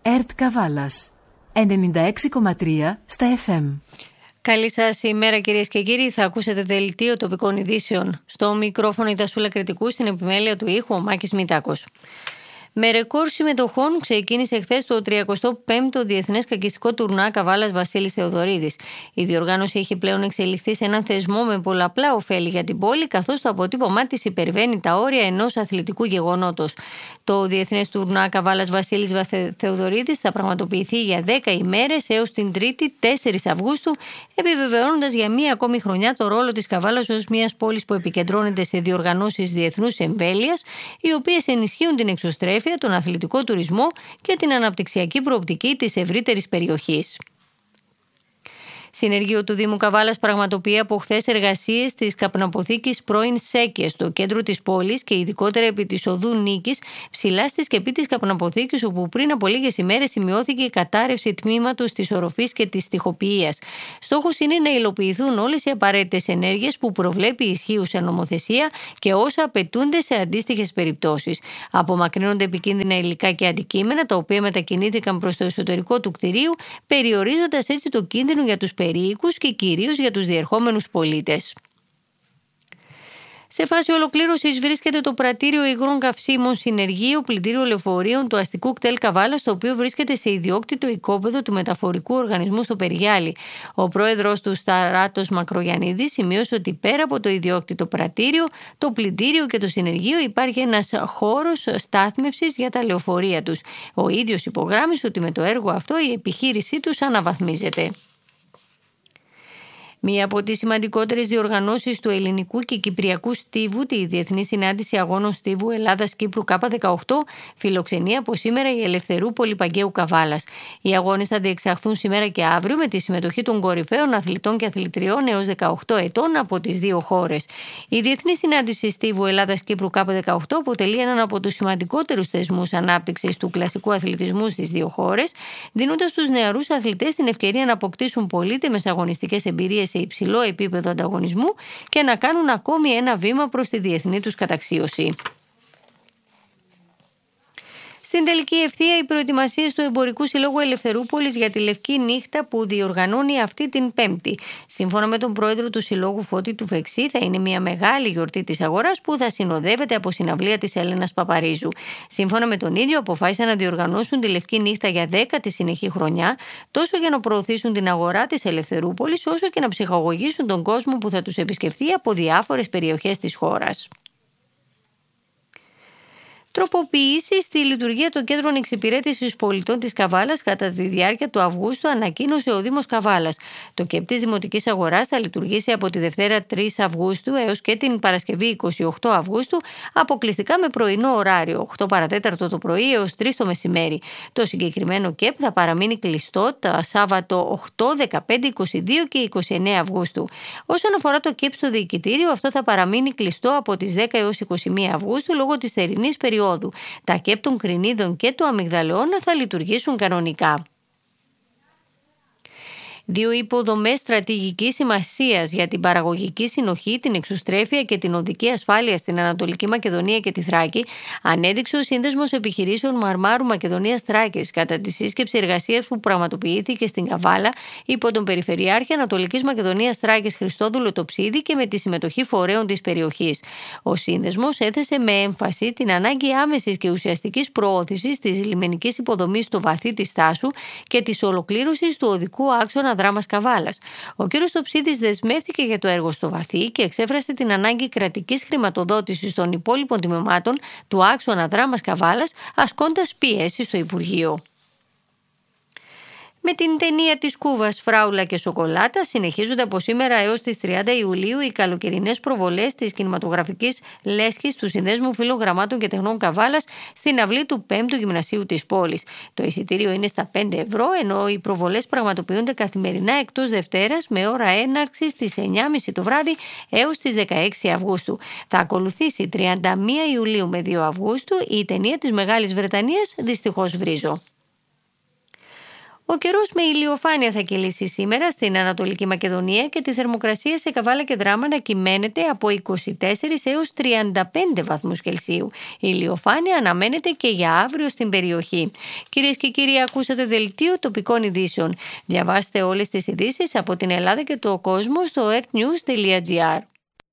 ΕΡΤ Καβάλας 96,3 στα FM. Καλή σας ημέρα κυρίες και κύριοι, θα ακούσετε δελτίο τοπικών ειδήσεων. Στο μικρόφωνο η Τασούλα Κρητικού, στην επιμέλεια του ήχου ο Μάκης Μητάκος. Με ρεκόρ συμμετοχών ξεκίνησε χθες το 35ο Διεθνές Κακιστικό Τουρνουά Καβάλας Βασίλης Θεοδωρίδης. Η διοργάνωση έχει πλέον εξελιχθεί σε έναν θεσμό με πολλαπλά ωφέλη για την πόλη, καθώς το αποτύπωμά της υπερβαίνει τα όρια ενός αθλητικού γεγονότος. Το Διεθνές Τουρνουά Καβάλας Βασίλης Θεοδωρίδης θα πραγματοποιηθεί για 10 ημέρες έως την 3η 4 Αυγούστου, επιβεβαιώνοντας για μία ακόμη χρονιά το ρόλο της Καβάλας ως μιας πόλης που επικεντρώνεται σε διοργανώσεις διεθνούς εμβέλειας, οι οποίες ενισχύουν την εξωστρέφεια, τον αθλητικό τουρισμό και την αναπτυξιακή προοπτική της ευρύτερης περιοχής. Συνεργείο του Δήμου Καβάλας πραγματοποιεί από χθες εργασίες της καπναποθήκης πρώην Σέκε στο κέντρο της πόλης και ειδικότερα επί της οδού Νίκης, ψηλά στη σκεπή της καπναποθήκης, όπου πριν από λίγες ημέρες σημειώθηκε η κατάρρευση τμήματος της οροφής και της τοιχοποιίας. Στόχος είναι να υλοποιηθούν όλες οι απαραίτητες ενέργειες που προβλέπει η ισχύουσα νομοθεσία και όσα απαιτούνται σε αντίστοιχες περιπτώσεις. Απομακρύνονται επικίνδυνα υλικά και αντικείμενα, τα οποία μετακινήθηκαν προς το εσωτερικό του κτηρίου, περιορίζοντας έτσι το κίνδυνο για τους περίοικους και κυρίως για τους διερχόμενους πολίτες. Σε φάση ολοκλήρωσης βρίσκεται το πρατήριο υγρών καυσίμων Συνεργείο Πλυντήριο Λεωφορείων του αστικού κτέλ Καβάλας, το οποίο βρίσκεται σε ιδιόκτητο οικόπεδο του Μεταφορικού Οργανισμού στο Περιγιάλι. Ο πρόεδρος του Σταράτος Μακρογιαννίδης σημείωσε ότι πέρα από το ιδιόκτητο πρατήριο, το πλυντήριο και το συνεργείο υπάρχει ένας χώρος στάθμευσης για τα λεωφορεία τους. Ο ίδιος υπογράμμισε ότι με το έργο αυτό η επιχείρησή τους αναβαθμίζεται. Μία από τις σημαντικότερες διοργανώσεις του ελληνικού και κυπριακού στίβου, τη Διεθνή Συνάντηση Αγώνων Στίβου Ελλάδας-Κύπρου K18, φιλοξενεί από σήμερα η Ελευθερούπολη Παγκαίου Καβάλας. Οι αγώνες θα διεξαχθούν σήμερα και αύριο με τη συμμετοχή των κορυφαίων αθλητών και αθλητριών έως 18 ετών από τις δύο χώρες. Η Διεθνή Συνάντηση Στίβου Ελλάδας-Κύπρου K18 αποτελεί έναν από τους σημαντικότερους θεσμούς ανάπτυξης του κλασικού αθλητισμού στις δύο χώρες, δίνοντας στους νεαρούς αθλητές την ευκαιρία να αποκτήσουν πολύτιμες αγωνιστικές εμπειρίες σε υψηλό επίπεδο ανταγωνισμού και να κάνουν ακόμη ένα βήμα προς τη διεθνή τους καταξίωση. Στην τελική ευθεία, οι προετοιμασίες του Εμπορικού Συλλόγου Ελευθερούπολης για τη Λευκή Νύχτα που διοργανώνει αυτή την Πέμπτη. Σύμφωνα με τον πρόεδρο του Συλλόγου Φώτη του Φεξί, θα είναι μια μεγάλη γιορτή της αγοράς που θα συνοδεύεται από συναυλία της Έλενας Παπαρίζου. Σύμφωνα με τον ίδιο, αποφάσισαν να διοργανώσουν τη Λευκή Νύχτα για 10η συνεχή χρονιά, τόσο για να προωθήσουν την αγορά της Ελευθερούπολης, όσο και να ψυχαγωγήσουν τον κόσμο που θα τους επισκεφθεί από διάφορες περιοχές της χώρας. Τροποποιήσεις στη λειτουργία των κέντρων εξυπηρέτησης πολιτών της Καβάλας κατά τη διάρκεια του Αυγούστου ανακοίνωσε ο Δήμος Καβάλας. Το ΚΕΠ της Δημοτικής Αγοράς θα λειτουργήσει από τη Δευτέρα 3 Αυγούστου έως και την Παρασκευή 28 Αυγούστου αποκλειστικά με πρωινό ωράριο, 8 παρατέταρτο το πρωί έως 3 το μεσημέρι. Το συγκεκριμένο ΚΕΠ θα παραμείνει κλειστό τα Σάββατο 8, 15, 22 και 29 Αυγούστου. Όσον αφορά το ΚΕΠ στο διοικητήριο, αυτό θα παραμείνει κλειστό από τις 10 έως 21 Αυγούστου λόγω της θερινής περίοδου. Τα ΚΕΠ των Κρινίδων και του Αμυγδαλαιών θα λειτουργήσουν κανονικά. Δύο υποδομές στρατηγικής σημασίας για την παραγωγική συνοχή, την εξωστρέφεια και την οδική ασφάλεια στην Ανατολική Μακεδονία και τη Θράκη ανέδειξε ο Σύνδεσμος Επιχειρήσεων Μαρμάρου Μακεδονίας Θράκης κατά τη σύσκεψη εργασίας που πραγματοποιήθηκε στην Καβάλα υπό τον Περιφερειάρχη Ανατολικής Μακεδονίας Θράκης Χριστόδουλο Τοψίδη και με τη συμμετοχή φορέων της περιοχής. Ο Σύνδεσμος έθεσε με έμφαση την ανάγκη άμεσης και ουσιαστικής προώθησης της λιμενικής υποδομής στο βαθύ της Στάσου και της ολοκλήρωσης του οδικού άξονα Δράμας Καβάλας. Ο κ. Τοψίδης δεσμεύτηκε για το έργο στο βαθύ και εξέφρασε την ανάγκη κρατικής χρηματοδότησης των υπόλοιπων τμήματων του άξονα Δράμας Καβάλας, ασκώντας πίεση στο Υπουργείο. Με την ταινία της Κούβας «Φράουλα και Σοκολάτα» συνεχίζονται από σήμερα έως τις 30 Ιουλίου οι καλοκαιρινές προβολές της κινηματογραφικής λέσχης του Συνδέσμου Φίλων Γραμμάτων και Τεχνών Καβάλας στην αυλή του 5ου Γυμνασίου της πόλης. Το εισιτήριο είναι στα 5 ευρώ, ενώ οι προβολές πραγματοποιούνται καθημερινά εκτός Δευτέρας με ώρα έναρξης στις 9.30 το βράδυ έως τις 16 Αυγούστου. Θα ακολουθήσει 31 Ιουλίου με 2 Αυγούστου η ταινία της Μεγάλης Βρετανίας «Δυστυχώς βρίζω». Ο καιρός με ηλιοφάνεια θα κυλήσει σήμερα στην Ανατολική Μακεδονία και τη θερμοκρασία σε Καβάλα και Δράμα να κυμαίνεται από 24 έως 35 βαθμούς Κελσίου. Η ηλιοφάνεια αναμένεται και για αύριο στην περιοχή. Κυρίες και κύριοι, ακούσατε δελτίο τοπικών ειδήσεων. Διαβάστε όλες τις ειδήσεις από την Ελλάδα και τον κόσμο στο earthnews.gr.